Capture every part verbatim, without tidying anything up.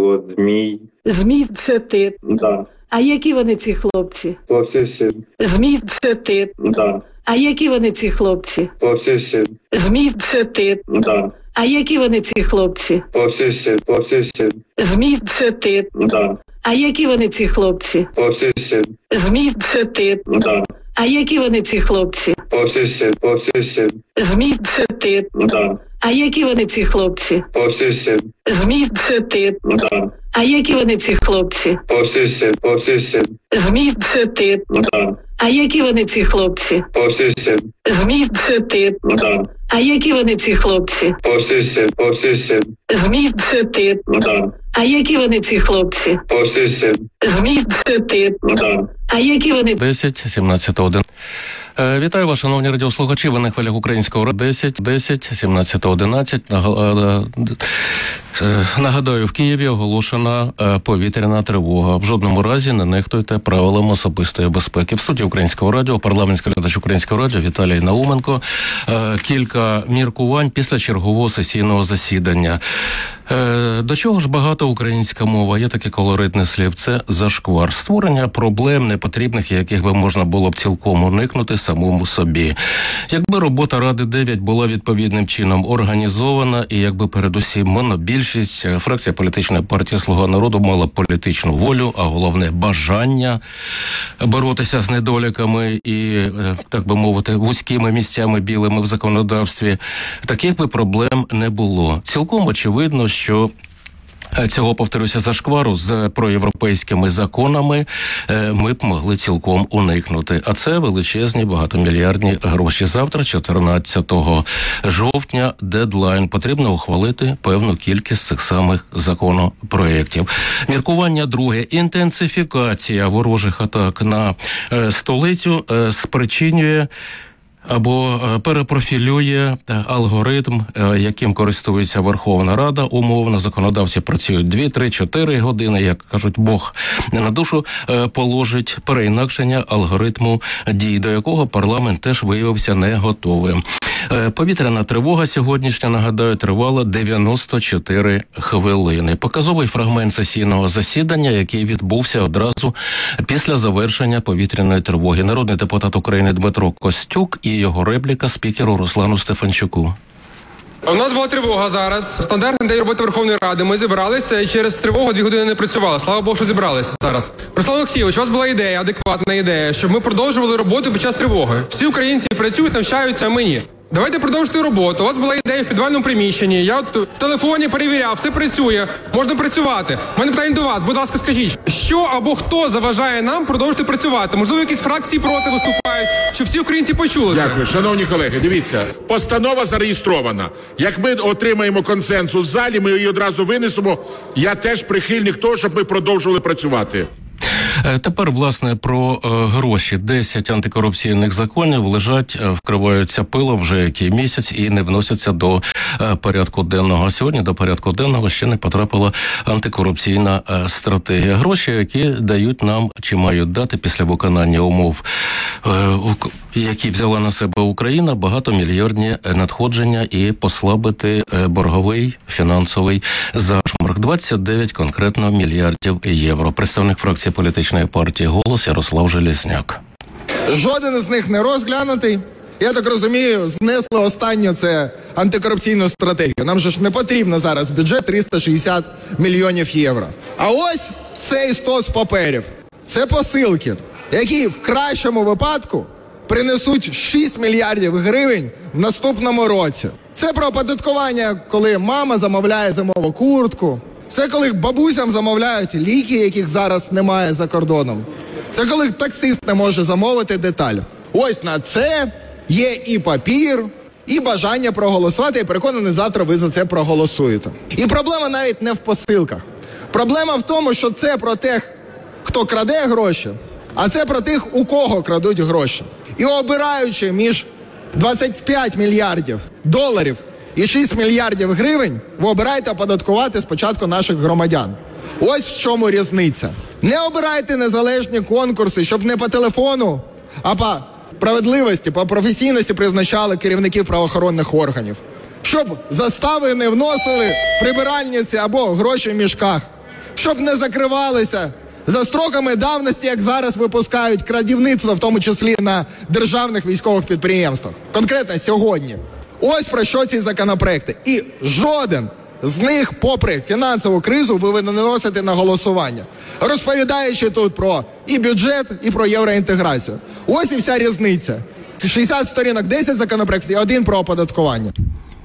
от Змій. Змій – це ти? Да. А які вони ці хлопці? Хлопці всі. Змій – це ти? Да. А які вони ці хлопці? Хлопці всі. Змій – це ти? Да. А які вони ці хлопці? Хлопці всі. Хлопці всі. Змій – це ти? Да. А які вони ці хлопці? Хлопці всі. Змій – це ти? Да. А які вони ці хлопці? Хлопці всі. Хлопці всі. Змій – це ти? Да. А які вони ці хлопці? Хлопці всі. Змій – це ти? Да. А які вони ці хлопці? Хлопці всі. Хлопці всі. Змій – це ти? Да. А які вони ці хлопці? Хлопці всі. Змій – це ти? Да. А які вони ці хлопці? Хлопці всі. Хлопці всі. Змій – це ти? Да. А які вони ці хлопці? Хлопці всі. Змій – це ти? Да. А які вони... десять сімнадцять один. Е, Вітаю вас, шановні радіослухачі. Ви на хвилях українського радіо. десять десять сімнадцять одинадцять. Нагадаю, в Києві оголошена повітряна тривога. В жодному разі не нехтуйте правилам особистої безпеки. В студії Українського радіо, парламентський глядач Українського радіо Віталій Науменко. Кілька міркувань після чергового сесійного засідання. До чого ж багата українська мова? Є таке колоритне слівце зашквар. Створення проблем непотрібних, яких би можна було б цілком уникнути самому собі. Якби робота Ради дев'ять була відповідним чином організована, і якби передусім монобільшість, фракція політичної партії «Слуга народу» мала політичну волю, а головне бажання боротися з недоліками і, так би мовити, вузькими місцями білими в законодавстві, таких би проблем не було. Цілком очевидно, що цього, повторюся, зашквару з проєвропейськими законами ми б могли цілком уникнути. А це величезні багатомільярдні гроші. Завтра, чотирнадцятого жовтня, дедлайн. Потрібно ухвалити певну кількість цих самих законопроєктів. Міркування друге. Інтенсифікація ворожих атак на столицю спричинює або перепрофілює алгоритм, яким користується Верховна Рада. Умовно, законодавці працюють дві, три, чотири години, як кажуть, Бог на душу положить, переінакшення алгоритму дій, до якого парламент теж виявився не готовим. Повітряна тривога сьогоднішня, нагадаю, тривала дев'яносто чотири хвилини. Показовий фрагмент сесійного засідання, який відбувся одразу після завершення повітряної тривоги. Народний депутат України Дмитро Костюк і його репліка спікеру Руслану Стефанчуку. У нас була тривога зараз. Стандартний день роботи Верховної Ради. Ми зібралися і через тривогу дві години не працювали. Слава Богу, що зібралися зараз. Руслан Олексійович, у вас була ідея, адекватна ідея, щоб ми продовжували роботу під час тривоги. Всі українці працюють, навчаються, а ми ні. Давайте продовжити роботу. У вас була ідея в підвальному приміщенні. Я от в телефоні перевіряв, все працює. Можна працювати. У мене питання до вас. Будь ласка, скажіть, що або хто заважає нам продовжити працювати? Можливо, якісь фракції проти виступають, щоб всі українці почули це? Дякую. Шановні колеги, дивіться, постанова зареєстрована. Як ми отримаємо консенсус в залі, ми її одразу винесемо. Я теж прихильник того, щоб ми продовжували працювати. Тепер, власне, про е, гроші. Десять антикорупційних законів лежать, е, вкриваються пилом вже який місяць і не вносяться до е, порядку денного. А сьогодні до порядку денного ще не потрапила антикорупційна е, стратегія. Гроші, які дають нам, чи мають дати після виконання умов, е, які взяла на себе Україна, багатомільярдні надходження і послабити е, борговий фінансовий зашморг. двадцять дев'ять конкретно мільярдів євро. Представник фракції політичної партії «Голос» Ярослав Железняк. Жоден з них не розглянутий. Я так розумію, знесли останню це антикорупційну стратегію. Нам же ж не потрібно зараз бюджет триста шістдесят мільйонів євро. А ось цей стос паперів. Це посилки, які в кращому випадку принесуть шість мільярдів гривень в наступному році. Це про оподаткування, коли мама замовляє зимову куртку. Це коли бабусям замовляють ліки, яких зараз немає за кордоном. Це коли таксист не може замовити деталь. Ось на це є і папір, і бажання проголосувати, і переконаний, завтра ви за це проголосуєте. І проблема навіть не в посилках. Проблема в тому, що це про тих, хто краде гроші, а це про тих, у кого крадуть гроші. І обираючи між двадцять п'ять мільярдів доларів і шість мільярдів гривень, ви обираєте оподаткувати спочатку наших громадян. Ось в чому різниця. Не обирайте незалежні конкурси, щоб не по телефону, а по справедливості, по професійності призначали керівників правоохоронних органів. Щоб застави не вносили прибиральниці або гроші в мішках. щоб не закривалися за строками давності, як зараз випускають крадівництво, в тому числі на державних військових підприємствах. Конкретно сьогодні. Ось про що ці законопроекти. І жоден з них, попри фінансову кризу, ви виносите на голосування, розповідаючи тут про і бюджет, і про євроінтеграцію. Ось і вся різниця. шістдесят сторінок, десять законопроєктів і один про оподаткування.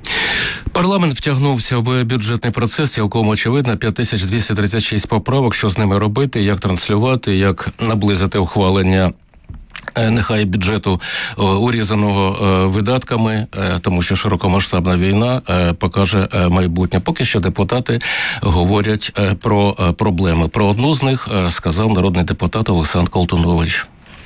Парламент втягнувся в бюджетний процес, цілком очевидно, п'ять тисяч двісті тридцять шість поправок, що з ними робити, як транслювати, як наблизити ухвалення нехай бюджету урізаного видатками, тому що широкомасштабна війна покаже майбутнє. Поки що депутати говорять про проблеми. Про одну з них сказав народний депутат Олександр Колтунович.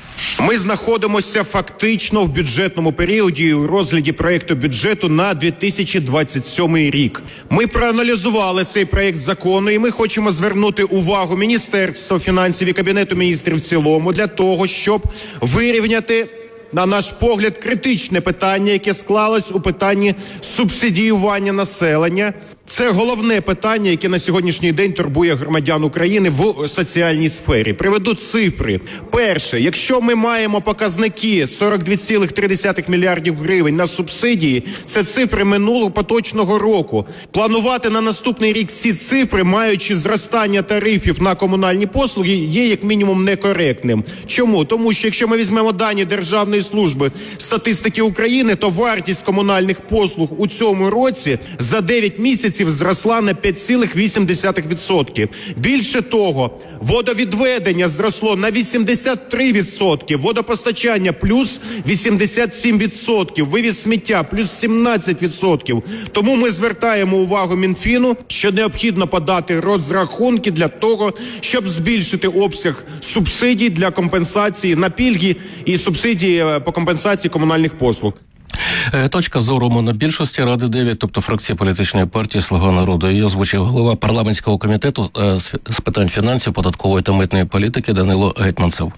Ми знаходимося фактично в бюджетному періоді у розгляді проєкту бюджету на дві тисячі двадцять сьомий рік. Ми проаналізували цей проєкт закону і ми хочемо звернути увагу Міністерства фінансів і Кабінету міністрів в цілому для того, щоб вирівняти, на наш погляд, критичне питання, яке склалось у питанні субсидіювання населення. Це головне питання, яке на сьогоднішній день турбує громадян України в соціальній сфері. Приведу цифри. Перше, якщо ми маємо показники сорок два цілих три десятих мільярдів гривень на субсидії, це цифри минулого поточного року. Планувати на наступний рік ці цифри, маючи зростання тарифів на комунальні послуги, є як мінімум некоректним. Чому? Тому що якщо ми візьмемо дані Державної служби статистики України, то вартість комунальних послуг у цьому році за дев'ять місяців зросла на п'ять цілих вісім десятих відсотка. Більше того, водовідведення зросло на вісімдесят три відсотки, водопостачання плюс вісімдесят сім відсотків, вивіз сміття плюс сімнадцять відсотків. Тому ми звертаємо увагу Мінфіну, що необхідно подати розрахунки для того, щоб збільшити обсяг субсидій для компенсації на пільги і субсидії по компенсації комунальних послуг. Точка зору монобільшості Ради дев'ять, тобто фракції політичної партії «Слуга народу». Її озвучив голова парламентського комітету з питань фінансів, податкової та митної політики Данило Гетманцев.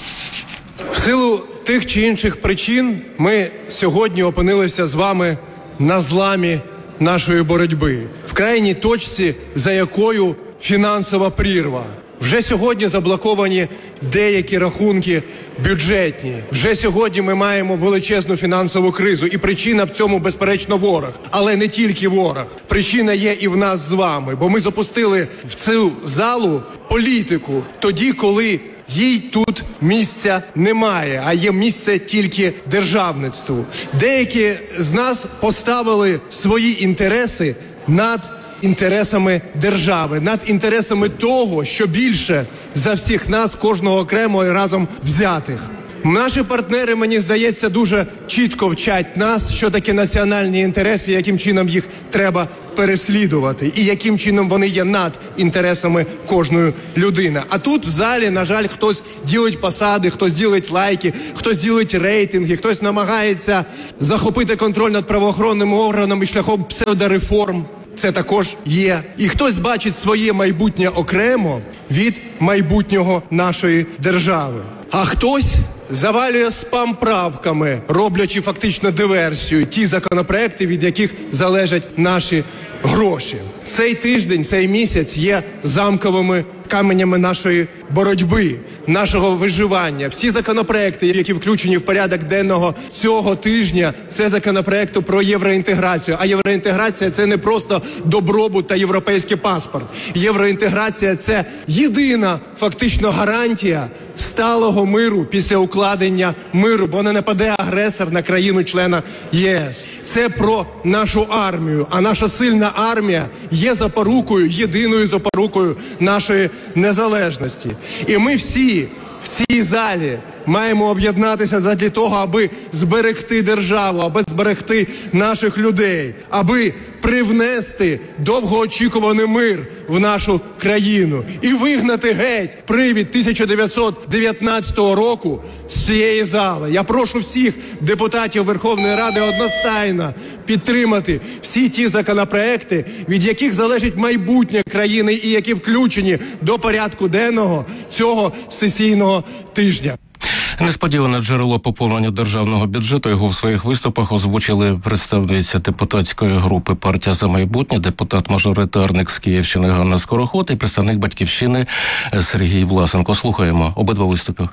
В силу тих чи інших причин ми сьогодні опинилися з вами на зламі нашої боротьби, в крайній точці, за якою фінансова прірва. Вже сьогодні заблоковані деякі рахунки бюджетні. Вже сьогодні ми маємо величезну фінансову кризу. І причина в цьому, безперечно, ворог. Але не тільки ворог. Причина є і в нас з вами. Бо ми запустили в цю залу політику тоді, коли їй тут місця немає, а є місце тільки державництву. Деякі з нас поставили свої інтереси над інтересами держави, над інтересами того, що більше за всіх нас, кожного окремо і разом взятих. Наші партнери, мені здається, дуже чітко вчать нас, що таке національні інтереси, яким чином їх треба переслідувати і яким чином вони є над інтересами кожної людини. А тут в залі, на жаль, хтось ділить посади, хтось ділить лайки, хтось ділить рейтинги, хтось намагається захопити контроль над правоохоронними органами шляхом псевдореформ. Це також є. І хтось бачить своє майбутнє окремо від майбутнього нашої держави. А хтось завалює спам-правками, роблячи фактично диверсію, ті законопроекти, від яких залежать наші гроші. Цей тиждень, цей місяць є замковими каменями нашої боротьби, нашого виживання. Всі законопроекти, які включені в порядок денного цього тижня, це законопроекти про євроінтеграцію. А євроінтеграція – це не просто добробут та європейський паспорт. Євроінтеграція – це єдина фактично гарантія сталого миру після укладення миру, бо не нападе агресор на країну-члена ЄС. Це про нашу армію, а наша сильна армія є запорукою, єдиною запорукою нашої незалежності. І ми всі в цій залі маємо об'єднатися задля того, аби зберегти державу, аби зберегти наших людей, аби привнести довгоочікуваний мир в нашу країну і вигнати геть привід тисяча дев'ятсот дев'ятнадцятого року з цієї зали. Я прошу всіх депутатів Верховної Ради одностайно підтримати всі ті законопроекти, від яких залежить майбутнє країни і які включені до порядку денного цього сесійного тижня. Несподіване джерело поповнення державного бюджету. Його в своїх виступах озвучили представниця депутатської групи «Партія за майбутнє», депутат-мажоритарник з Київщини Ганна Скороход і представник «Батьківщини» Сергій Власенко. Слухаємо обидва виступи.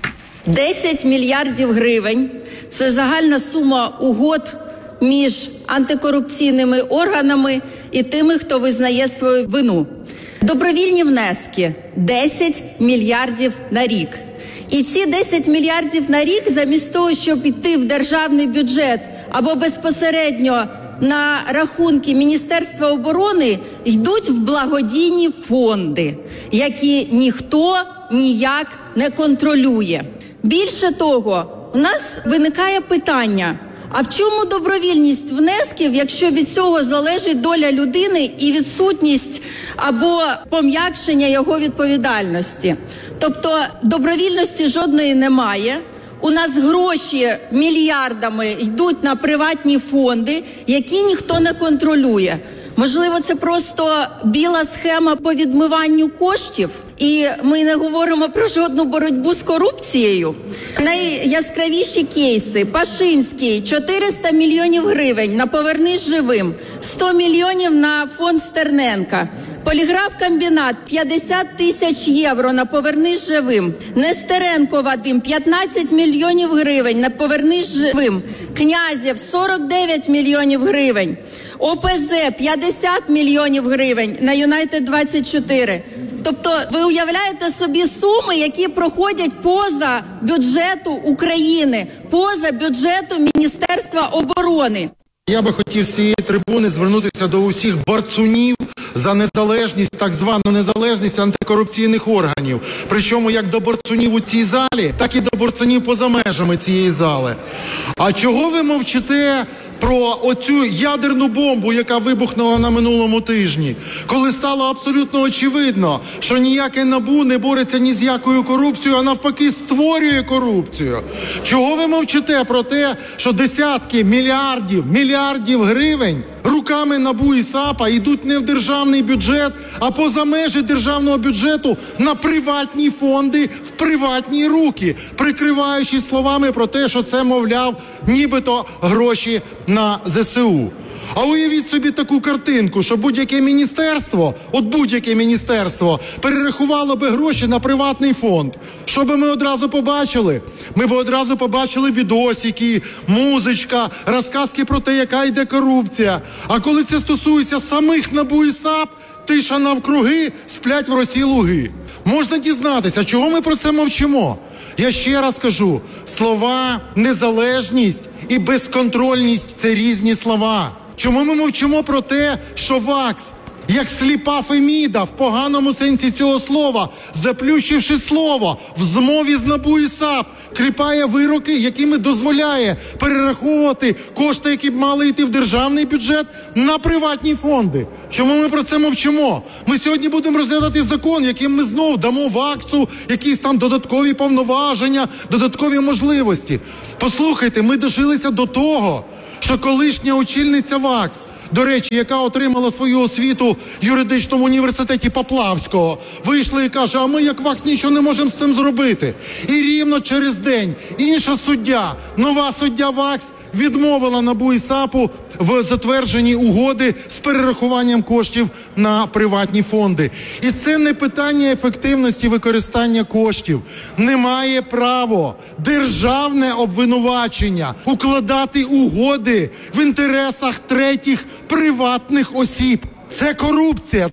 десять мільярдів гривень – це загальна сума угод між антикорупційними органами і тими, хто визнає свою вину. Добровільні внески – десять мільярдів на рік. І ці десять мільярдів на рік, замість того, щоб йти в державний бюджет або безпосередньо на рахунки Міністерства оборони, йдуть в благодійні фонди, які ніхто ніяк не контролює. Більше того, у нас виникає питання, а в чому добровільність внесків, якщо від цього залежить доля людини і відсутність або пом'якшення його відповідальності? Тобто добровільності жодної немає. У нас гроші мільярдами йдуть на приватні фонди, які ніхто не контролює. Можливо, це просто біла схема по відмиванню коштів? І ми не говоримо про жодну боротьбу з корупцією. Найяскравіші кейси. Пашинський – чотириста мільйонів гривень на «Повернись живим», сто мільйонів на фонд Стерненка. Поліграфкомбінат – п'ятдесят тисяч євро на «Повернись живим». Нестеренко Вадим – п'ятнадцять мільйонів гривень на «Повернись живим». Князєв – сорок дев'ять мільйонів гривень. О Пе Зе – п'ятдесят мільйонів гривень на Юнайтед двадцять чотири. Тобто ви уявляєте собі суми, які проходять поза бюджету України, поза бюджету Міністерства оборони. Я би хотів з цієї трибуни звернутися до усіх борцунів за незалежність, так звану незалежність антикорупційних органів. Причому як до борцунів у цій залі, так і до борцунів поза межами цієї зали. А чого ви мовчите про оцю ядерну бомбу, яка вибухнула на минулому тижні, коли стало абсолютно очевидно, що ніяке НАБУ не бореться ні з якою корупцією, а навпаки створює корупцію? Чого ви мовчите про те, що десятки мільярдів, мільярдів гривень руками НАБУ і САПа йдуть не в державний бюджет, а поза межі державного бюджету на приватні фонди, в приватні руки, прикриваючись словами про те, що це, мовляв, нібито гроші на Зе Се У. А уявіть собі таку картинку, що будь-яке міністерство, от будь-яке міністерство, перерахувало би гроші на приватний фонд. Що би ми одразу побачили? Ми б одразу побачили відосики, музичка, розказки про те, яка йде корупція. А коли це стосується самих НАБУ і САП, тиша навкруги, сплять в росі луги. Можна дізнатися, чого ми про це мовчимо? Я ще раз кажу, слова «незалежність» і «безконтрольність» – це різні слова. Чому ми мовчимо про те, що ВАКС, як сліпа Феміда в поганому сенсі цього слова, заплющивши слово, в змові з НАБУ і САП, кліпає вироки, якими дозволяє перераховувати кошти, які б мали йти в державний бюджет, на приватні фонди? Чому ми про це мовчимо? Ми сьогодні будемо розглядати закон, яким ми знов дамо ВАКСу якісь там додаткові повноваження, додаткові можливості. Послухайте, ми дожилися до того, що колишня очільниця ВАКС, до речі, яка отримала свою освіту в юридичному університеті Поплавського, вийшла і каже, а ми як ВАКС нічого не можемо з цим зробити. І рівно через день інша суддя, нова суддя ВАКС, відмовила НАБУ і САПу в затвердженні угоди з перерахуванням коштів на приватні фонди. І це не питання ефективності використання коштів. Немає права державне обвинувачення укладати угоди в інтересах третіх приватних осіб. Це корупція.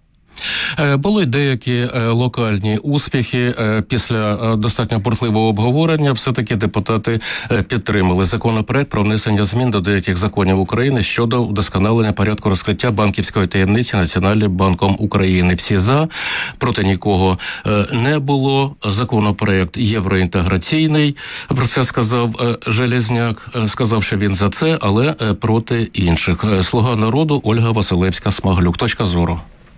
Були деякі локальні успіхи. Після достатньо бурхливого обговорення все-таки депутати підтримали законопроект про внесення змін до деяких законів України щодо вдосконалення порядку розкриття банківської таємниці Національним банком України. Всі за, проти нікого не було. Законопроект євроінтеграційний. Про це сказав Железняк. Сказав, що він за це, але проти інших. Слуга народу Ольга Василевська-Смаглюк. Точка зору.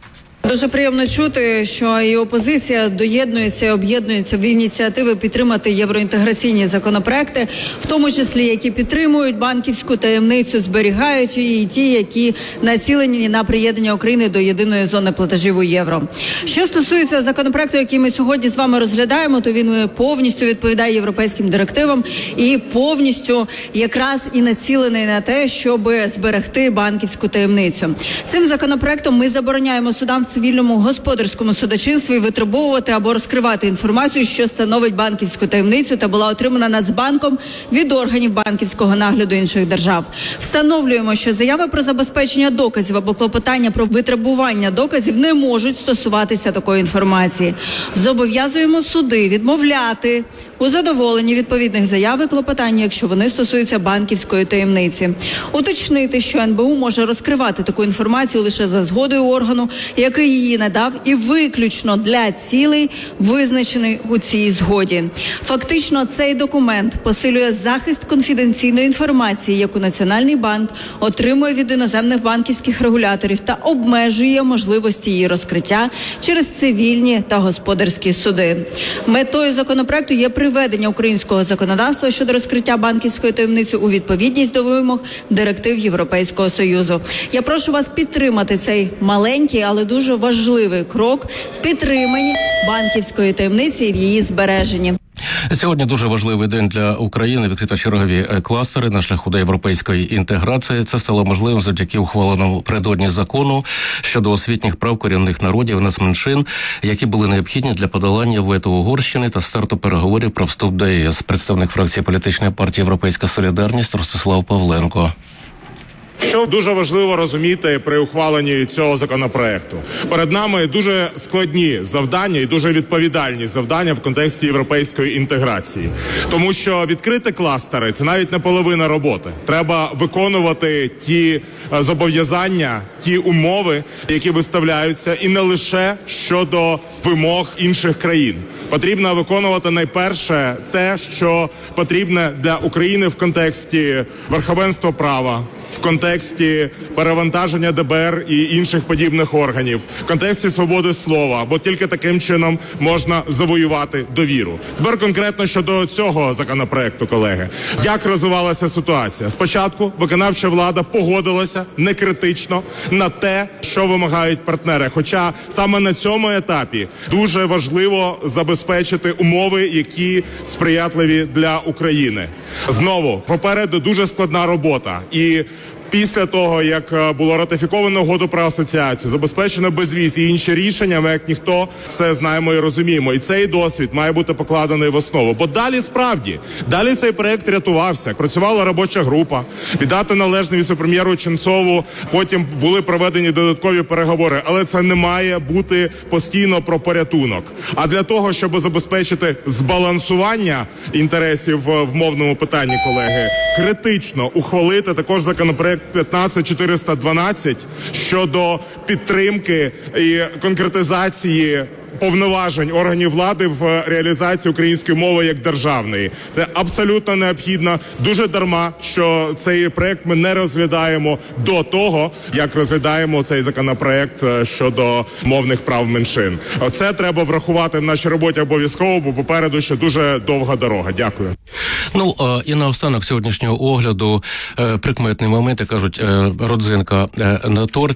Дуже приємно чути, що і опозиція доєднується, і об'єднується в ініціативи підтримати євроінтеграційні законопроекти, в тому числі, які підтримують банківську таємницю, зберігають її, і ті, які націлені на приєднання України до єдиної зони платежів у євро. Що стосується законопроекту, який ми сьогодні з вами розглядаємо, то він повністю відповідає європейським директивам і повністю якраз і націлений на те, щоб зберегти банківську таємницю. Цим законопроектом ми забороняємо судам в цивільному господарському судочинстві витребовувати або розкривати інформацію, що становить банківську таємницю та була отримана Нацбанком від органів банківського нагляду інших держав. Встановлюємо, що заяви про забезпечення доказів або клопотання про витребування доказів не можуть стосуватися такої інформації. Зобов'язуємо суди відмовляти у задоволенні відповідних заяв і клопотань, якщо вони стосуються банківської таємниці. Уточнити, що ен бе у може розкривати таку інформацію лише за згодою органу, який її надав, і виключно для цілей, визначених у цій згоді. Фактично, цей документ посилює захист конфіденційної інформації, яку Національний банк отримує від іноземних банківських регуляторів та обмежує можливості її розкриття через цивільні та господарські суди. Метою законопроекту є приведення українського законодавства щодо розкриття банківської таємниці у відповідність до вимог директив Європейського Союзу. Я прошу вас підтримати цей маленький, але дуже важливий крок в підтриманні банківської таємниці і в її збереженні. Сьогодні дуже важливий день для України. Відкрито чергові кластери на шляху до європейської інтеграції. Це стало можливим завдяки ухваленому напередодні закону щодо освітніх прав корінних народів і нацменшин, які були необхідні для подолання вето Угорщини та старту переговорів про вступ до ЄС. Представник фракції політичної партії «Європейська солідарність» Ростислав Павленко. Що дуже важливо розуміти при ухваленні цього законопроекту. Перед нами дуже складні завдання і дуже відповідальні завдання в контексті європейської інтеграції. Тому що відкрити кластери – це навіть не половина роботи. Треба виконувати ті зобов'язання, ті умови, які виставляються, і не лише щодо вимог інших країн. Потрібно виконувати найперше те, що потрібне для України в контексті верховенства права, в контексті перевантаження де бе ер і інших подібних органів, в контексті свободи слова, бо тільки таким чином можна завоювати довіру. Тепер конкретно щодо цього законопроекту, колеги. Як розвивалася ситуація? Спочатку виконавча влада погодилася некритично на те, що вимагають партнери. Хоча саме на цьому етапі дуже важливо забезпечити умови, які сприятливі для України. Знову, попереду дуже складна робота. І після того, як було ратифіковано угоду про асоціацію, забезпечено безвіз і інші рішення, ми як ніхто це знаємо і розуміємо. І цей досвід має бути покладений в основу. Бо далі справді, далі цей проект рятувався. Працювала робоча група, віддати належне віце-прем'єру Ченцову, потім були проведені додаткові переговори. Але це не має бути постійно про порятунок. А для того, щоб забезпечити збалансування інтересів в мовному питанні, колеги, критично ухвалити також законопроект п'ятнадцять чотириста дванадцять щодо підтримки і конкретизації повноважень органів влади в реалізації української мови як державної. Це абсолютно необхідно. Дуже дарма, що цей проект ми не розглядаємо до того, як розглядаємо цей законопроект щодо мовних прав меншин. Це треба врахувати в нашій роботі обов'язково, бо попереду ще дуже довга дорога. Дякую. Ну, і наостанок сьогоднішнього огляду прикметний момент, кажуть, родзинка на торті.